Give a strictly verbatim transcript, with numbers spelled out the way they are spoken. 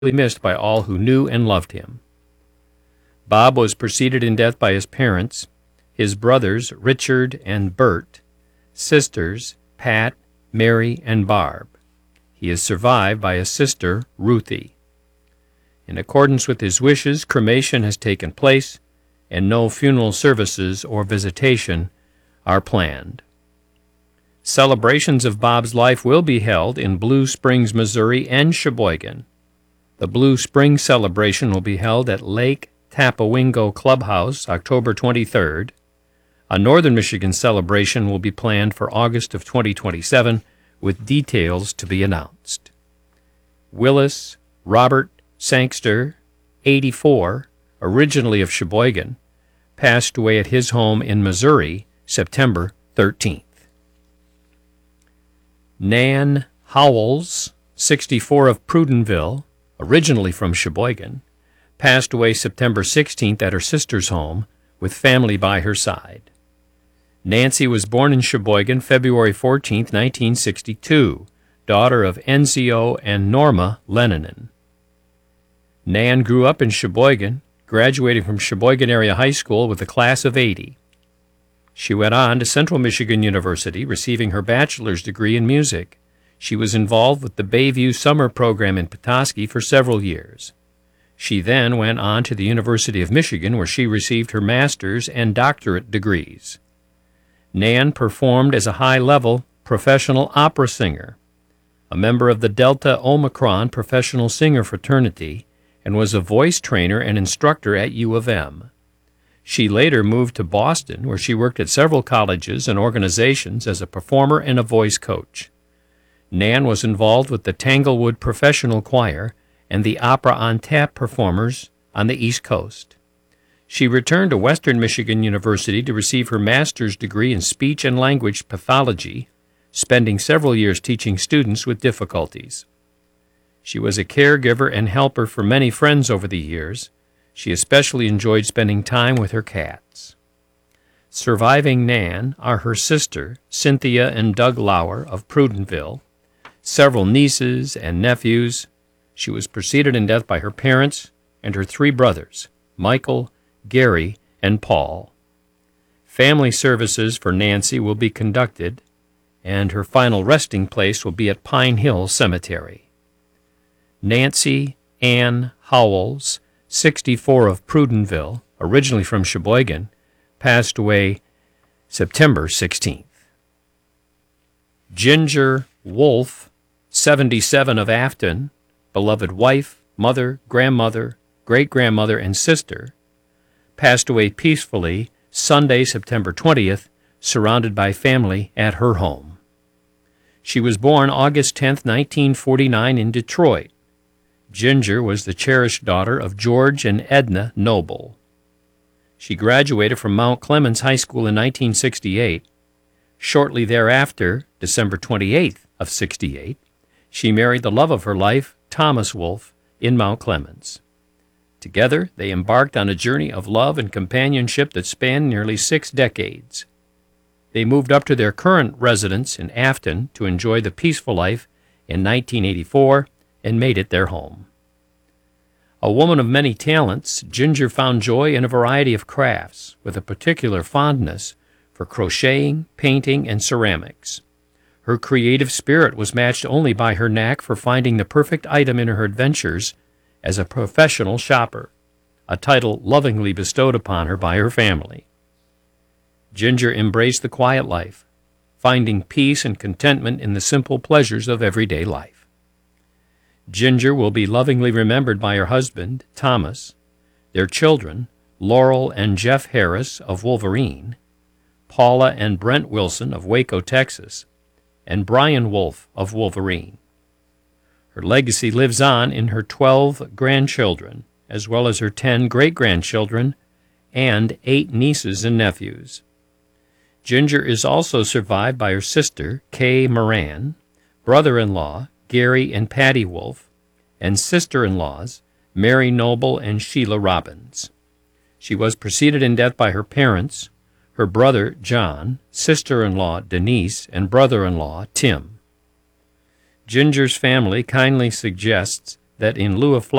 missed by all who knew and loved him. Bob was preceded in death by his parents, his brothers Richard and Bert, sisters Pat, Mary, and Barb. He is survived by a sister, Ruthie. In accordance with his wishes, cremation has taken place, and no funeral services or visitation are planned. Celebrations of Bob's life will be held in Blue Springs, Missouri, and Sheboygan. The Blue Springs celebration will be held at Lake Tapawingo Clubhouse, October twenty-third. A Northern Michigan celebration will be planned for August of twenty twenty-seven, with details to be announced. Willis Robert Sangster, eighty-four, originally of Sheboygan, passed away at his home in Missouri, September thirteenth. Nan Howells, sixty-four, of Prudenville, originally from Sheboygan, passed away September sixteenth at her sister's home with family by her side. Nancy was born in Sheboygan February fourteenth, nineteen sixty-two, daughter of Enzio and Norma Leninen. Nan grew up in Sheboygan, graduating from Sheboygan Area High School with a class of eighty. She went on to Central Michigan University, receiving her bachelor's degree in music. She was involved with the Bayview Summer Program in Petoskey for several years. She then went on to the University of Michigan, where she received her master's and doctorate degrees. Nan performed as a high-level professional opera singer, a member of the Delta Omicron professional singer fraternity, and was a voice trainer and instructor at U of M. She later moved to Boston, where she worked at several colleges and organizations as a performer and a voice coach. Nan was involved with the Tanglewood Professional Choir and the Opera on Tap performers on the East Coast. She returned to Western Michigan University to receive her master's degree in speech and language pathology, spending several years teaching students with difficulties. She was a caregiver and helper for many friends over the years. She especially enjoyed spending time with her cats. Surviving Nan are her sister, Cynthia and Doug Lauer of Prudenville, several nieces and nephews. She was preceded in death by her parents and her three brothers, Michael, Gary, and Paul. Family services for Nancy will be conducted, and her final resting place will be at Pine Hill Cemetery. Nancy Ann Howells, sixty-four, of Prudenville, originally from Sheboygan, passed away September sixteenth. Ginger Wolfe, seventy-seven, of Afton, beloved wife, mother, grandmother, great-grandmother, and sister, passed away peacefully Sunday, September twentieth, surrounded by family at her home. She was born August tenth, nineteen forty-nine, in Detroit. Ginger was the cherished daughter of George and Edna Noble. She graduated from Mount Clemens High School in nineteen sixty-eight. Shortly thereafter, December twenty-eighth of sixty-eight, she married the love of her life, Thomas Wolfe, in Mount Clemens. Together, they embarked on a journey of love and companionship that spanned nearly six decades. They moved up to their current residence in Afton to enjoy the peaceful life in nineteen eighty-four and made it their home. A woman of many talents, Ginger found joy in a variety of crafts, with a particular fondness for crocheting, painting, and ceramics. Her creative spirit was matched only by her knack for finding the perfect item in her adventures as a professional shopper, a title lovingly bestowed upon her by her family. Ginger embraced the quiet life, finding peace and contentment in the simple pleasures of everyday life. Ginger will be lovingly remembered by her husband, Thomas, their children, Laurel and Jeff Harris of Wolverine, Paula and Brent Wilson of Waco, Texas, and Brian Wolfe of Wolverine. Her legacy lives on in her twelve grandchildren, as well as her ten great-grandchildren and eight nieces and nephews. Ginger is also survived by her sister, Kay Moran, brother-in-law, Gary and Patty Wolfe, and sister-in-laws, Mary Noble and Sheila Robbins. She was preceded in death by her parents, her brother John, sister-in-law Denise, and brother-in-law Tim. Ginger's family kindly suggests that in lieu of